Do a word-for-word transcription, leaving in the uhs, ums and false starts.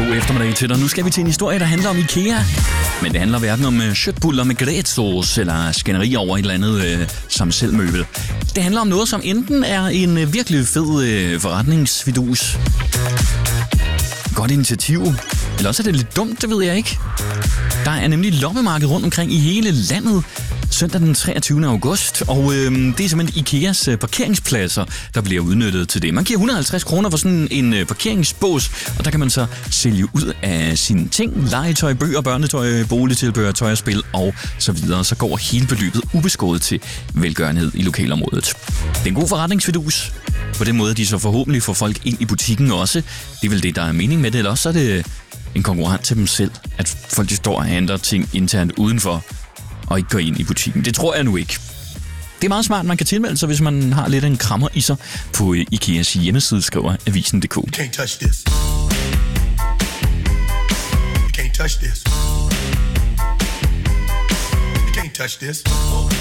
God eftermiddag til dig. Nu skal vi til en historie, der handler om IKEA. Men det handler hverken om köttbullar med grætsauce eller skænderi over et eller andet øh, som selvmøbel. Det handler om noget, som enten er en øh, virkelig fed øh, forretningsfidus, godt initiativ, eller også er det lidt dumt, det ved jeg ikke. Der er nemlig loppemarked rundt omkring i hele landet søndag den treogtyvende august, og øh, det er simpelthen IKEAs øh, parkeringspladser, der bliver udnyttet til det. Man giver et hundrede og halvtreds kroner for sådan en øh, parkeringsbås, og der kan man så sælge ud af sine ting, legetøj, bøger, børnetøj, boligtilbehør, tøj og spil og så videre. Så går hele beløbet ubeskåret til velgørenhed i lokalområdet. Det er en god forretningsfidus. På den måde, de så forhåbentlig får folk ind i butikken også. Det er vel det, der er mening med det, eller også så er det en konkurrent til dem selv, at folk de står og handler ting internt udenfor og ikke går ind i butikken. Det tror jeg nu ikke. Det er meget smart, man kan tilmelde sig, hvis man har lidt af en krammer i sig. På IKEAs hjemmeside skriver avisen punktum d k. You can't touch this. You can't touch this. You can't touch this.